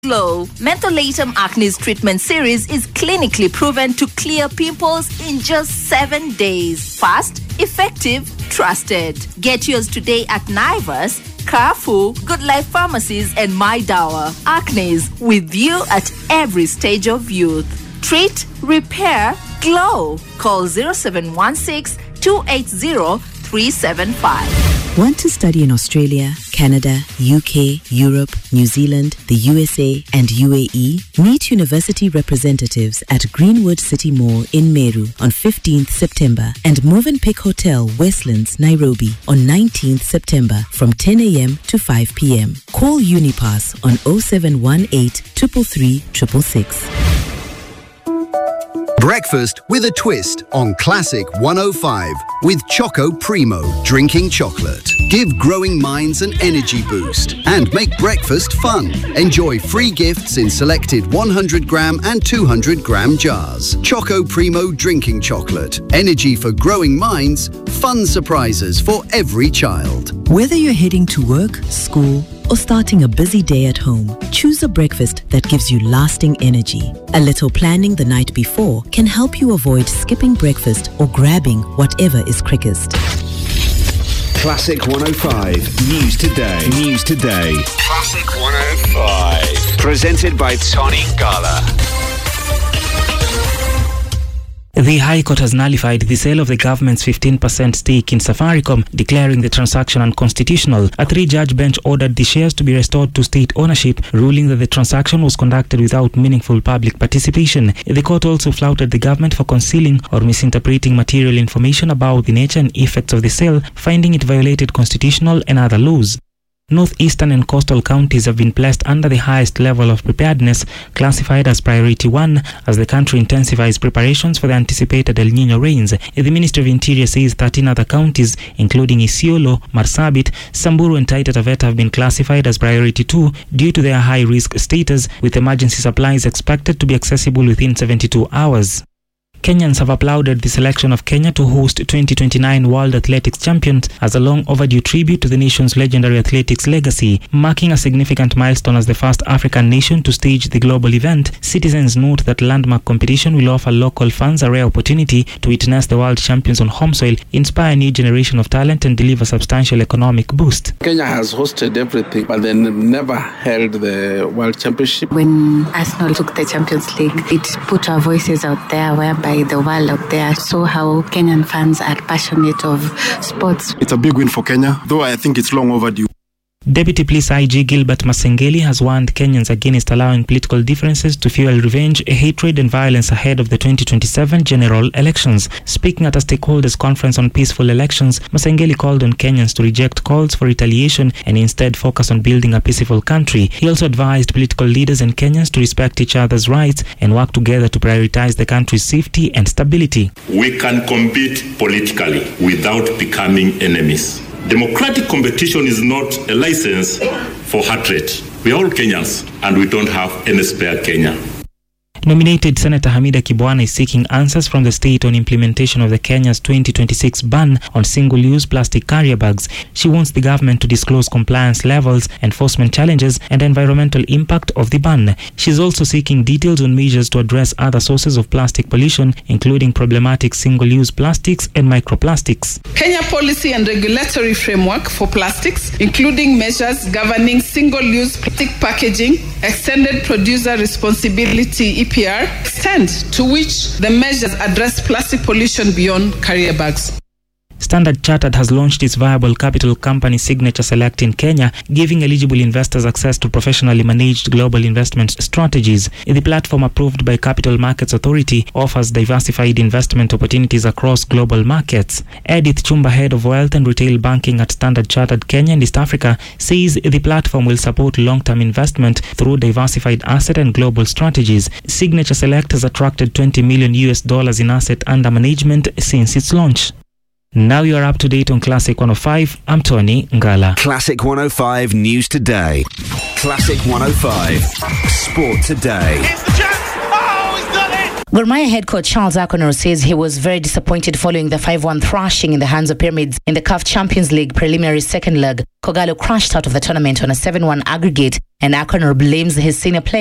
Glow. Mentholatum Acne's treatment series is clinically proven to clear pimples in just 7 days. Fast, effective, trusted. Get yours today at Naivas, Carrefour, Good Life Pharmacies, and My Dawa. Acne's with you at every stage of youth. Treat, repair, glow. Call 0716 280 375. Want to study in Australia, Canada, UK, Europe, New Zealand, the USA, and UAE? Meet university representatives at Greenwood City Mall in Meru on 15th September and Movenpick Hotel, Westlands, Nairobi on 19th September from 10 a.m. to 5 p.m. Call Unipass on 0718 333 666. Breakfast with a twist on Classic 105 with Choco Primo drinking chocolate. Give growing minds an energy boost and make breakfast fun. Enjoy free gifts in selected 100 gram and 200 gram jars. Choco Primo drinking chocolate. Energy for growing minds, fun surprises for every child. Whether you're heading to work, school, or starting a busy day at home, choose a breakfast that gives you lasting energy. A little planning the night before can help you avoid skipping breakfast or grabbing whatever is quickest. Classic 105 News Today. News Today. Classic 105. Presented by Tony Gala. The High Court has nullified the sale of the government's 15% stake in Safaricom, declaring the transaction unconstitutional. A 3-judge bench ordered the shares to be restored to state ownership, ruling that the transaction was conducted without meaningful public participation. The court also flouted the government for concealing or misinterpreting material information about the nature and effects of the sale, finding it violated constitutional and other laws. Northeastern and coastal counties have been placed under the highest level of preparedness, classified as Priority 1, as the country intensifies preparations for the anticipated El Niño rains. The Ministry of Interior says 13 other counties, including Isiolo, Marsabit, Samburu and Taita Taveta, have been classified as Priority 2 due to their high-risk status, with emergency supplies expected to be accessible within 72 hours. Kenyans have applauded the selection of Kenya to host 2029 World Athletics Champions as a long-overdue tribute to the nation's legendary athletics legacy. Marking a significant milestone as the first African nation to stage the global event, citizens note that landmark competition will offer local fans a rare opportunity to witness the world champions on home soil, inspire a new generation of talent and deliver substantial economic boost. Kenya has hosted everything, but they never held the World Championship. When Arsenal took the Champions League, it put our voices out there, whereby the world out there saw how Kenyan fans are passionate of sports. It's a big win for Kenya, though I think it's long overdue. Deputy Police IG Gilbert Masengeli has warned Kenyans against allowing political differences to fuel revenge, hatred and violence ahead of the 2027 general elections. Speaking at a stakeholders conference on peaceful elections, Masengeli called on Kenyans to reject calls for retaliation and instead focus on building a peaceful country. He also advised political leaders and Kenyans to respect each other's rights and work together to prioritize the country's safety and stability. We can compete politically without becoming enemies. Democratic competition is not a license for hatred. We are all Kenyans and we don't have any spare Kenya. Nominated Senator Hamida Kibwana is seeking answers from the state on implementation of the Kenya's 2026 ban on single-use plastic carrier bags. She wants the government to disclose compliance levels, enforcement challenges, and environmental impact of the ban. She is also seeking details on measures to address other sources of plastic pollution, including problematic single-use plastics and microplastics. Kenya policy and regulatory framework for plastics, including measures governing single-use plastic packaging, extended producer responsibility EPR, extend to which the measures address plastic pollution beyond carrier bags. Standard Chartered has launched its viable capital company Signature Select in Kenya, giving eligible investors access to professionally managed global investment strategies. The platform, approved by Capital Markets Authority, offers diversified investment opportunities across global markets. Edith Chumba, head of wealth and retail banking at Standard Chartered Kenya and East Africa, says the platform will support long-term investment through diversified asset and global strategies. Signature Select has attracted $20 million in asset under management since its launch. Now you are up to date on Classic 105. I'm Tony Ngala. Classic 105 News Today. Classic 105 Sport Today. It's the chance. Oh, he's got it! Gor Mahia head coach Charles Akonor says he was very disappointed following the 5-1 thrashing in the hands of Pyramids in the CAF Champions League preliminary second leg. Kogalo crashed out of the tournament on a 7-1 aggregate, and Akonor blames his senior players